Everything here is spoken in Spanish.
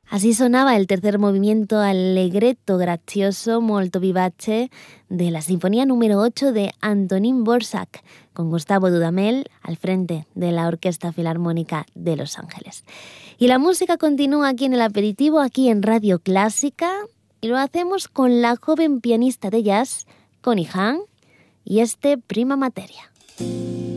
Así sonaba el tercer movimiento allegretto grazioso molto vivace de la Sinfonía número 8 de Antonín Dvořák, con Gustavo Dudamel al frente de la Orquesta Filarmónica de Los Ángeles. Y la música continúa aquí en el aperitivo, aquí en Radio Clásica, y lo hacemos con la joven pianista de jazz, Connie Hahn, y este Prima Materia.